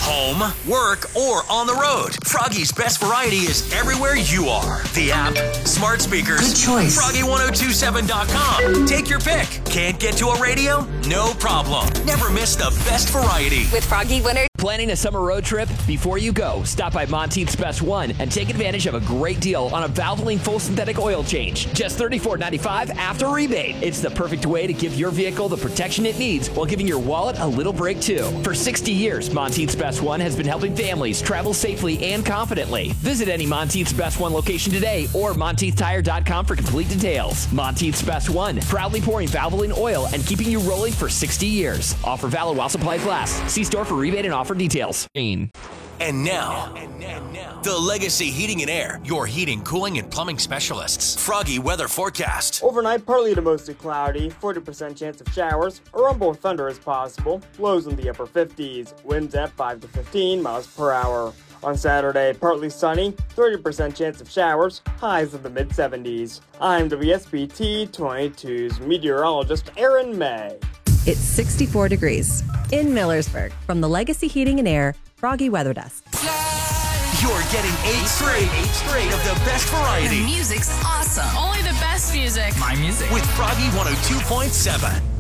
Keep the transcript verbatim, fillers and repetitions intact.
home, work, or on the road. Froggy's Best Variety is everywhere you are. The app, smart speakers, good choice. Froggy ten twenty-seven dot com. Take your pick. Can't get to a radio? No problem. Never miss the best variety. With Froggy Winter. Planning a summer road trip? Before you go, stop by Monteith's Best One and take advantage of a great deal on a Valvoline full synthetic oil change. Just thirty-four ninety-five after rebate. It's the perfect way to give your vehicle the protection it needs while giving your wallet a little break too. For sixty years, Monteith's Best One has been helping families travel safely and confidently. Visit any Monteith's Best One location today or Monteith Tire dot com for complete details. Monteith's Best One, proudly pouring Valvoline oil and keeping you rolling for sixty years. Offer valid while supplies last. See store for rebate and offer details. And now, the Legacy Heating and Air, your heating, cooling, and plumbing specialists. Froggy weather forecast. Overnight, partly to mostly cloudy, forty percent chance of showers. A rumble of thunder is possible. Lows in the upper fifties. Winds at five to fifteen miles per hour. On Saturday, partly sunny, thirty percent chance of showers, highs in the mid seventies. I'm W S B T twenty-two's meteorologist Aaron May. It's sixty-four degrees in Millersburg from the Legacy Heating and Air Froggy Weather Desk. You're getting eight straight, eight straight of the best variety. The music's awesome. Only the best music. My music. With Froggy one oh two point seven.